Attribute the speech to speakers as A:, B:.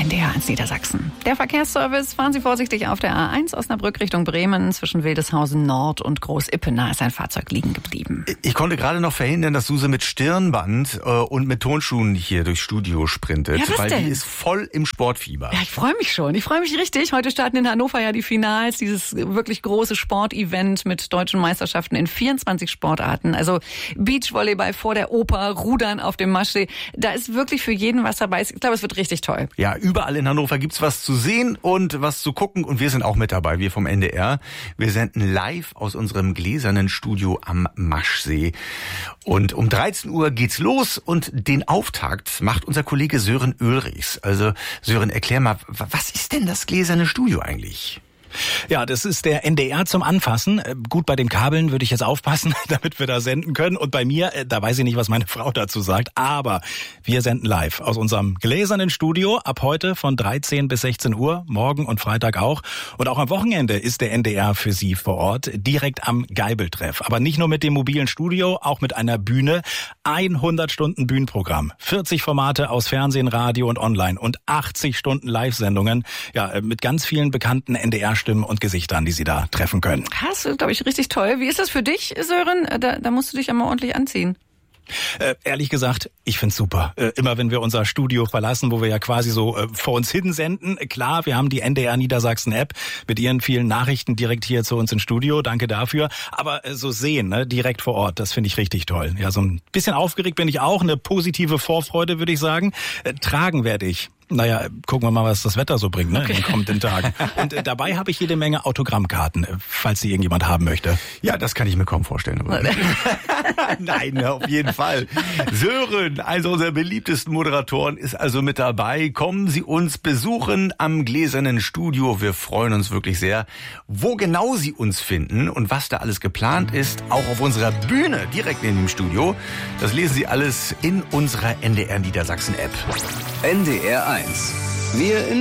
A: NDR1 Niedersachsen. Der Verkehrsservice, fahren Sie vorsichtig auf der A1 Osnabrück Richtung Bremen. Zwischen Wildeshausen Nord und Groß-Ippener ist ein Fahrzeug liegen geblieben.
B: Ich konnte gerade noch verhindern, dass Suse mit Stirnband und mit Tonschuhen hier durchs Studio sprintet.
A: Ja, was
B: weil
A: denn?
B: Die ist voll im Sportfieber.
A: Ja, ich freue mich schon. Ich freue mich richtig. Heute starten in Hannover ja die Finals, dieses wirklich große Sportevent mit deutschen Meisterschaften in 24 Sportarten. Also Beachvolleyball vor der Oper, Rudern auf dem Maschsee. Da ist wirklich für jeden was dabei. Ich glaube, es wird richtig toll.
B: Ja, überall in Hannover gibt's was zu sehen und was zu gucken. Und wir sind auch mit dabei, wir vom NDR. Wir senden live aus unserem gläsernen Studio am Maschsee. Und um 13 Uhr geht's los und den Auftakt macht unser Kollege Sören Ulrichs. Also Sören, erklär mal, was ist denn das gläserne Studio eigentlich?
C: Ja, das ist der NDR zum Anfassen. Gut, bei den Kabeln würde ich jetzt aufpassen, damit wir da senden können. Und bei mir, da weiß ich nicht, was meine Frau dazu sagt, aber wir senden live aus unserem gläsernen Studio ab heute von 13 bis 16 Uhr, morgen und Freitag auch. Und auch am Wochenende ist der NDR für Sie vor Ort, direkt am Geibeltreff. Aber nicht nur mit dem mobilen Studio, auch mit einer Bühne. 100 Stunden Bühnenprogramm, 40 Formate aus Fernsehen, Radio und Online und 80 Stunden Live-Sendungen. Ja, mit ganz vielen bekannten NDR-Stimmen und Gesichtern, die Sie da treffen können.
A: Das ist, glaube ich, richtig toll. Wie ist das für dich, Sören? Da musst du dich ja mal ordentlich anziehen.
C: Ehrlich gesagt, ich find's super. Immer wenn wir unser Studio verlassen, wo wir ja quasi so vor uns hin senden. Klar, wir haben die NDR Niedersachsen App mit ihren vielen Nachrichten direkt hier zu uns ins Studio. Danke dafür. Aber so sehen, ne, direkt vor Ort, das finde ich richtig toll. Ja, so ein bisschen aufgeregt bin ich auch. Eine positive Vorfreude, würde ich sagen. Tragen werde ich. Naja, gucken wir mal, was das Wetter so bringt, ne, in den kommenden Tagen. Und dabei habe ich jede Menge Autogrammkarten, falls sie irgendjemand haben möchte.
B: Ja, das kann ich mir kaum vorstellen. Aber nein, auf jeden Fall. Sören, einer unserer beliebtesten Moderatoren, ist also mit dabei. Kommen Sie uns besuchen am gläsernen Studio. Wir freuen uns wirklich sehr. Wo genau Sie uns finden und was da alles geplant ist, auch auf unserer Bühne direkt in dem Studio, das lesen Sie alles in unserer NDR Niedersachsen App.
D: NDR 1. Wir in